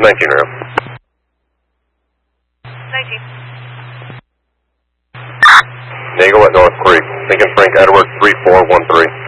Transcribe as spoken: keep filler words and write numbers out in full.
nineteen Rio. nineteen. Nagel at North Creek. Lincoln Frank Edward three four one three.